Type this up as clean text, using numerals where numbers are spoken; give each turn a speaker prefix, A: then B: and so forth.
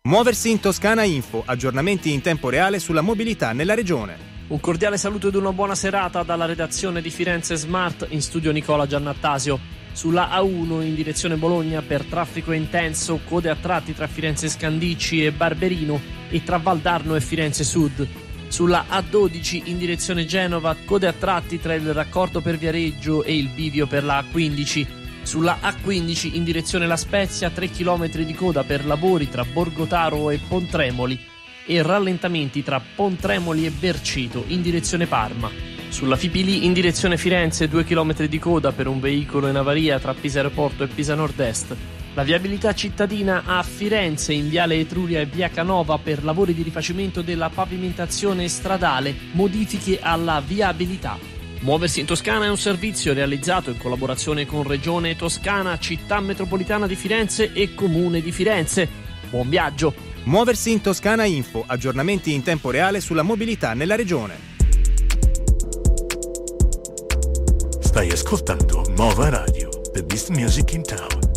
A: Muoversi in Toscana Info, aggiornamenti in tempo reale sulla mobilità nella regione.
B: Un cordiale saluto ed una buona serata dalla redazione di Firenze Smart, in studio Nicola Giannattasio. Sulla A1 in direzione Bologna per traffico intenso, code a tratti tra Firenze Scandicci e Barberino e tra Valdarno e Firenze Sud. Sulla A12 in direzione Genova, code a tratti tra il raccordo per Viareggio e il bivio per la A15. Sulla A15 in direzione La Spezia, 3 km di coda per lavori tra Borgotaro e Pontremoli e rallentamenti tra Pontremoli e Bercito in direzione Parma. Sulla Fipili in direzione Firenze, 2 km di coda per un veicolo in avaria tra Pisa Aeroporto e Pisa Nord-Est. La viabilità cittadina a Firenze in Viale Etruria e Via Canova per lavori di rifacimento della pavimentazione stradale, modifiche alla viabilità. Muoversi in Toscana è un servizio realizzato in collaborazione con Regione Toscana, Città Metropolitana di Firenze e Comune di Firenze. Buon viaggio!
A: Muoversi in Toscana Info, aggiornamenti in tempo reale sulla mobilità nella regione.
C: Stai ascoltando Nova Radio, the best music in town.